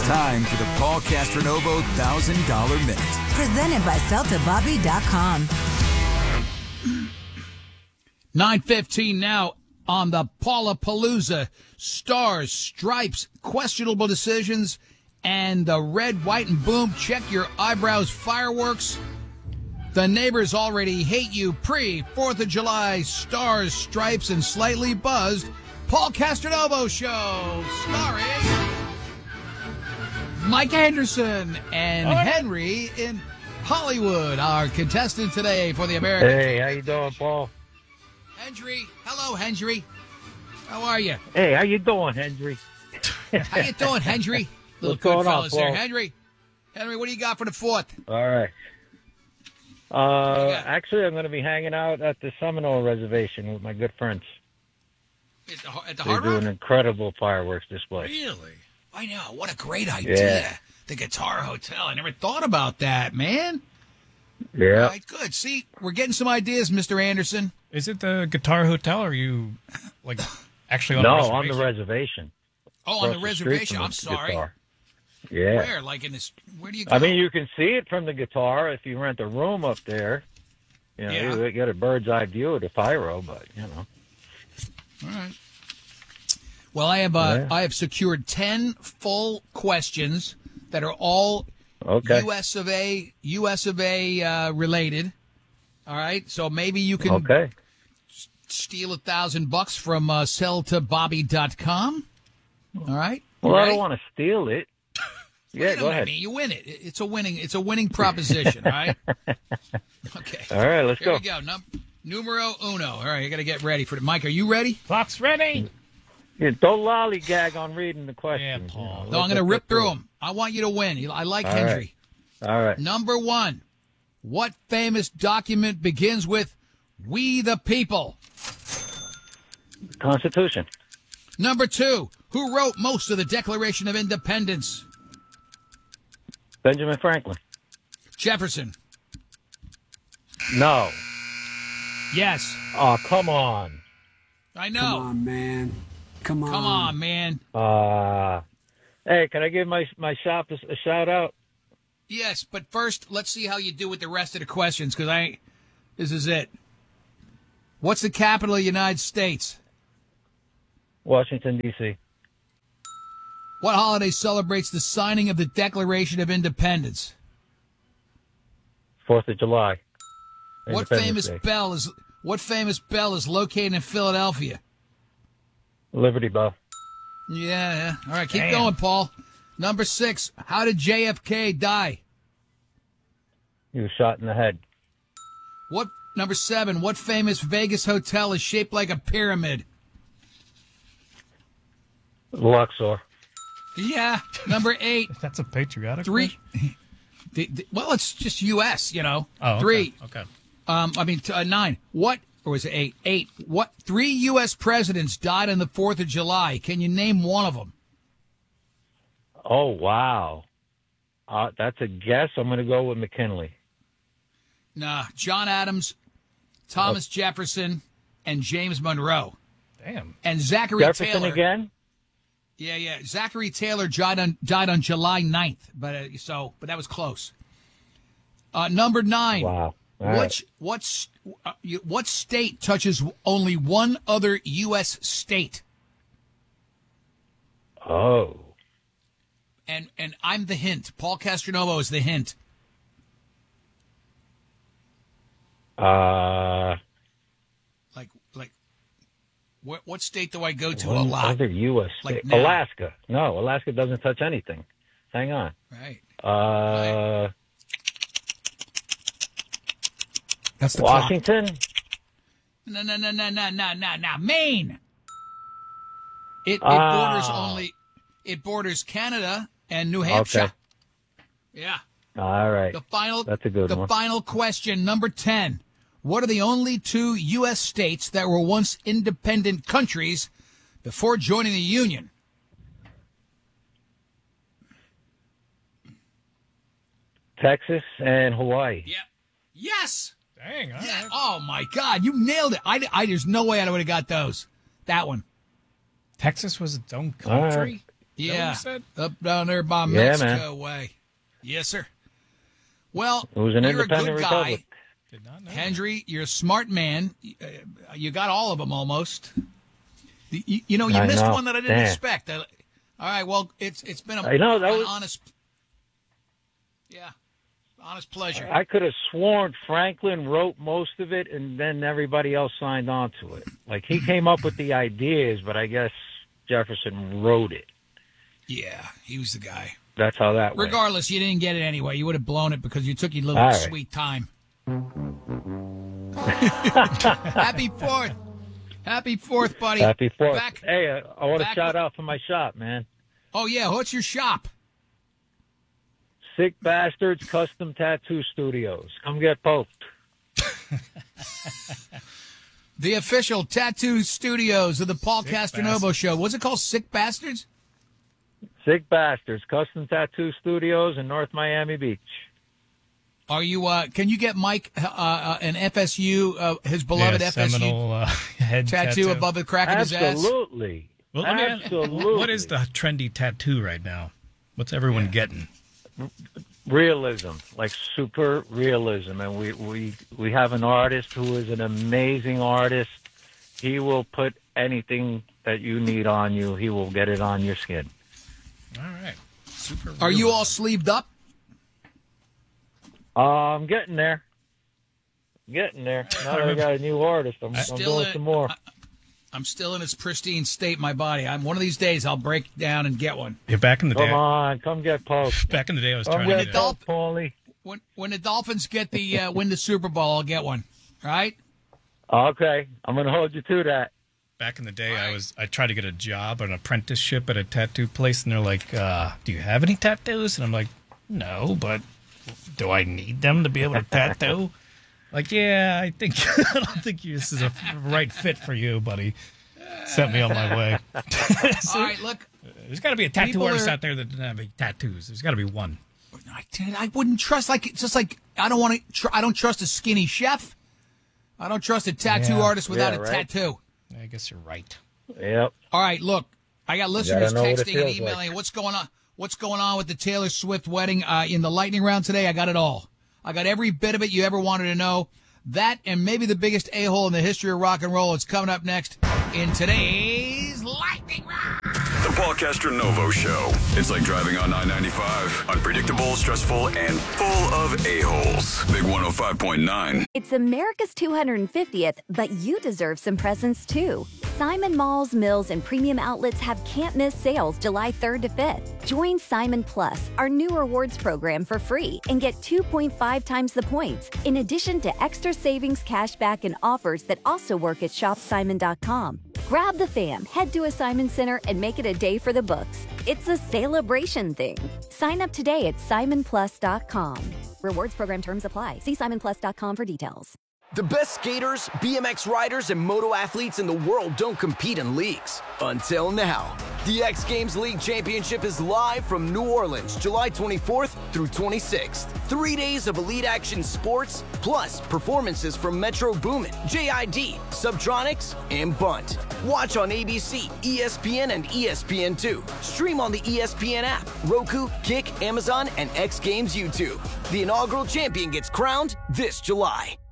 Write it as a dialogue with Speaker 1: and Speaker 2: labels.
Speaker 1: Time for the Paul Castronovo $1,000 Minute.
Speaker 2: Presented by CeltaBobby.com.
Speaker 3: 9:15 now on the Paulapalooza. Stars, stripes, questionable decisions, and the red, white, and boom. Check your eyebrows fireworks. The neighbors already hate you. Pre-4th of July, stars, stripes, and slightly buzzed. Paul Castronovo Show, starring Mike Anderson and Henry in Hollywood. Our contestant today for the American.
Speaker 4: Hey, how you doing, Paul?
Speaker 3: Henry. Hello, Henry. How are you?
Speaker 4: Hey, how you doing, Henry?
Speaker 3: How you doing, Henry? Little
Speaker 4: What's going
Speaker 3: good
Speaker 4: on,
Speaker 3: fellas there.
Speaker 4: Paul?
Speaker 3: Henry, what do you got for the 4th?
Speaker 4: All right.
Speaker 3: got?
Speaker 4: Actually, I'm going to be hanging out at the Seminole Reservation with my good friends.
Speaker 3: At the
Speaker 4: They
Speaker 3: Hard
Speaker 4: do
Speaker 3: Rock?
Speaker 4: an incredible fireworks display.
Speaker 3: Really? I know. What a great idea.
Speaker 4: Yeah.
Speaker 3: The Guitar Hotel. I never thought about that, man.
Speaker 4: Yeah.
Speaker 3: All right, good. See, we're getting some ideas, Mr. Anderson.
Speaker 5: Is it the Guitar Hotel, or are you, like, actually on
Speaker 4: No,
Speaker 5: the reservation?
Speaker 4: on the reservation.
Speaker 3: Oh, on the
Speaker 4: Across street
Speaker 3: reservation.
Speaker 4: from
Speaker 3: I'm
Speaker 4: the
Speaker 3: sorry.
Speaker 4: guitar. Yeah.
Speaker 3: Where? Like in this? Where do you go?
Speaker 4: I mean, you can see it from the guitar if you rent a room up there. You know,
Speaker 3: Yeah.
Speaker 4: you get a bird's eye view of the pyro, but, you know.
Speaker 3: All right. Well, I have secured 10 full questions that are all
Speaker 4: Okay.
Speaker 3: U.S. of A. Related. All right, so maybe you can
Speaker 4: Okay.
Speaker 3: steal $1,000 from selltobobby.com. All right.
Speaker 4: Well,
Speaker 3: You
Speaker 4: I
Speaker 3: ready?
Speaker 4: don't want to steal it. Yeah,
Speaker 3: You know
Speaker 4: go
Speaker 3: what I
Speaker 4: ahead.
Speaker 3: mean? You win it. It's a winning proposition. All right. Okay.
Speaker 4: All right, let's
Speaker 3: Here
Speaker 4: go.
Speaker 3: we go. Numero uno. All right, you got to get ready for it. Mike, are you ready?
Speaker 5: Clock's ready.
Speaker 4: Yeah, don't lollygag on reading the questions.
Speaker 5: Yeah, Paul.
Speaker 3: No, I'm going to rip through them. I want you to win. I like
Speaker 4: All
Speaker 3: Henry.
Speaker 4: All right.
Speaker 3: Number one, what famous document begins with "We the People"?
Speaker 4: Constitution.
Speaker 3: Number two, who wrote most of the Declaration of Independence?
Speaker 4: Benjamin Franklin.
Speaker 3: Jefferson.
Speaker 4: No.
Speaker 3: Yes.
Speaker 4: Oh, come on.
Speaker 3: I know.
Speaker 6: Come on, man. Come on.
Speaker 3: Come on, man.
Speaker 4: Hey, can I give my shop a shout out?
Speaker 3: Yes, but first, let's see how you do with the rest of the questions, because this is it. What's the capital of the United States?
Speaker 4: Washington, D.C.
Speaker 3: What holiday celebrates the signing of the Declaration of Independence?
Speaker 4: 4th of July.
Speaker 3: What
Speaker 4: Independence
Speaker 3: famous bell is located in Philadelphia?
Speaker 4: Day. Liberty Bell.
Speaker 3: Yeah. All right, keep
Speaker 5: Damn.
Speaker 3: going, Paul. Number 6, how did JFK die?
Speaker 4: He was shot in the head.
Speaker 3: Number 7, what famous Vegas hotel is shaped like a pyramid?
Speaker 4: Luxor.
Speaker 3: Yeah. Number 8,
Speaker 5: That's a patriotic
Speaker 3: 3.
Speaker 5: question?
Speaker 3: Well, it's just U.S., you know.
Speaker 5: Oh, okay.
Speaker 3: 3.
Speaker 5: Okay.
Speaker 3: 9. What, or was it 8? 8. What 3 U.S. presidents died on the 4th of July? Can you name one of them?
Speaker 4: Oh, wow. That's a guess. I'm going to go with McKinley.
Speaker 3: Nah, John Adams, Thomas Jefferson, and James Monroe.
Speaker 5: Damn.
Speaker 3: And Zachary
Speaker 4: Jefferson
Speaker 3: Taylor.
Speaker 4: again?
Speaker 3: Yeah. Zachary Taylor died on July 9th, but that was close. Number 9.
Speaker 4: Wow. All right.
Speaker 3: What state touches only one other U.S. state?
Speaker 4: Oh.
Speaker 3: And I'm the hint. Paul Castronovo is the hint. Like, what state do I go to a
Speaker 4: One
Speaker 3: lot?
Speaker 4: other U.S.
Speaker 3: Like
Speaker 4: state.
Speaker 3: now.
Speaker 4: Alaska. No, Alaska doesn't touch anything. Hang on.
Speaker 3: Right.
Speaker 6: That's the clock.
Speaker 4: Washington?
Speaker 3: No. Maine. It borders Canada and New Hampshire.
Speaker 4: Okay.
Speaker 3: Yeah.
Speaker 4: All right. That's a good
Speaker 3: The
Speaker 4: one.
Speaker 3: final question, number 10. What are the only 2 U.S. states that were once independent countries before joining the Union?
Speaker 4: Texas and Hawaii.
Speaker 3: Yeah. Yes.
Speaker 5: Dang. All
Speaker 3: Yeah.
Speaker 5: right.
Speaker 3: Oh, my God. You nailed it. There's no way I would have got those. That one.
Speaker 5: Texas was its own
Speaker 4: All right.
Speaker 5: country?
Speaker 3: Yeah,
Speaker 5: you said?
Speaker 3: up down there by
Speaker 4: Yeah,
Speaker 3: Mexico
Speaker 4: man.
Speaker 3: way. Yes, sir. Well,
Speaker 4: It was an
Speaker 3: you're a
Speaker 4: independent
Speaker 3: good guy.
Speaker 4: republic.
Speaker 5: Did not know.
Speaker 3: Hendry, you're a smart man. You got all of them almost. You
Speaker 4: I
Speaker 3: missed
Speaker 4: know.
Speaker 3: one that I didn't
Speaker 4: Damn.
Speaker 3: expect. All right, well, it's been
Speaker 4: I know, that
Speaker 3: an
Speaker 4: was-
Speaker 3: honest pleasure.
Speaker 4: I could have sworn Franklin wrote most of it, and then everybody else signed on to it. Like, he came up with the ideas, but I guess Jefferson wrote it.
Speaker 3: Yeah, he was the guy.
Speaker 4: That's how that went.
Speaker 3: Regardless, you didn't get it anyway. You would have blown it because you took your little
Speaker 4: All right.
Speaker 3: sweet time. Happy 4th. Happy 4th, buddy.
Speaker 4: Happy 4th.
Speaker 3: Back-
Speaker 4: Hey, I want to
Speaker 3: back-
Speaker 4: shout out for my shop, man.
Speaker 3: Oh, yeah. What's your shop?
Speaker 4: Sick Bastards Custom Tattoo Studios. Come get poked.
Speaker 3: The official tattoo studios of the Paul
Speaker 5: Sick
Speaker 3: Castronovo
Speaker 5: Bastards.
Speaker 3: Show. What's it called? Sick Bastards?
Speaker 4: Sick Bastards Custom Tattoo Studios in North Miami Beach.
Speaker 3: Are you? Can you get Mike an FSU, his beloved FSU
Speaker 5: Seminole, head
Speaker 3: tattoo above the crack of his ass?
Speaker 4: Absolutely.
Speaker 5: Well, let me ask-
Speaker 4: Absolutely.
Speaker 5: what is the trendy tattoo right now? What's everyone getting?
Speaker 4: Realism, like super realism, and we have an artist who is an amazing artist. He will put anything that you need on you. He will get it on your skin.
Speaker 5: All right. Super.
Speaker 3: Are you
Speaker 5: realism.
Speaker 3: all sleeved up?
Speaker 4: I'm getting there. Now that I got a new artist, I'm doing some more.
Speaker 3: I'm still in its pristine state, my body. One of these days I'll break down and get one.
Speaker 5: Yeah, back in the day.
Speaker 4: Come on, come get poked.
Speaker 5: Back in the day, I was
Speaker 4: Come
Speaker 5: trying
Speaker 4: get
Speaker 5: to.
Speaker 4: poked, Paulie.
Speaker 3: When the Dolphins get the win the Super Bowl, I'll get one. Right?
Speaker 4: Okay, I'm going to hold you to that.
Speaker 5: Back in the day, I tried to get a job, an apprenticeship at a tattoo place, and they're like, "Do you have any tattoos?" And I'm like, "No, but do I need them to be able to tattoo?" Like, yeah, I don't think this is a right fit for you, buddy. Sent me on my way.
Speaker 3: All right, look.
Speaker 5: There's got to be a tattoo
Speaker 3: People
Speaker 5: artist
Speaker 3: are-
Speaker 5: out there that doesn't have any tattoos. There's got to be one.
Speaker 3: I wouldn't trust it's just like I don't want to. I don't trust a skinny chef. I don't trust a tattoo
Speaker 5: Yeah.
Speaker 3: artist without a
Speaker 4: right.
Speaker 3: tattoo.
Speaker 5: I guess you're right.
Speaker 4: Yep.
Speaker 3: All right, look. I got listeners
Speaker 4: know what it
Speaker 3: texting and
Speaker 4: feels
Speaker 3: emailing.
Speaker 4: like.
Speaker 3: What's going on? What's going on with the Taylor Swift wedding in the lightning round today? I got it all. I got every bit of it you ever wanted to know. That and maybe the biggest a-hole in the history of rock and roll is coming up next in today's lightning round.
Speaker 7: The Paul Castronovo Show. It's like driving on I-95. Unpredictable, stressful, and full of a-holes. Big 105.9.
Speaker 8: It's America's 250th, but you deserve some presents too. Simon Malls, Mills, and Premium Outlets have can't-miss sales July 3rd to 5th. Join Simon Plus, our new rewards program, for free and get 2.5 times the points, in addition to extra savings, cashback, and offers that also work at shopsimon.com. Grab the fam, head to a Simon Center, and make it a day for the books. It's a celebration thing. Sign up today at simonplus.com. Rewards program terms apply. See simonplus.com for details.
Speaker 9: The best skaters, BMX riders, and moto athletes in the world don't compete in leagues. Until now. The X Games League Championship is live from New Orleans, July 24th through 26th. 3 days of elite action sports, plus performances from Metro Boomin, JID, Subtronics, and Bunt. Watch on ABC, ESPN, and ESPN2. Stream on the ESPN app, Roku, Kick, Amazon, and X Games YouTube. The inaugural champion gets crowned this July.